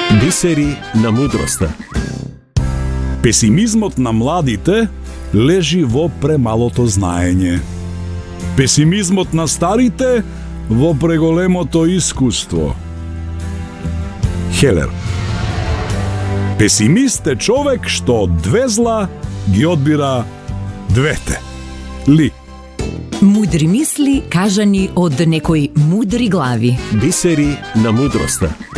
Бисери на мудроста. Песимизмот на младите лежи во премалото знаење. Песимизмот на старите во преголемото искуство. Хелер. Песимист е човек што од две зла ги одбира двете. Ли. Мудри мисли кажани од некои мудри глави. Бисери на мудроста.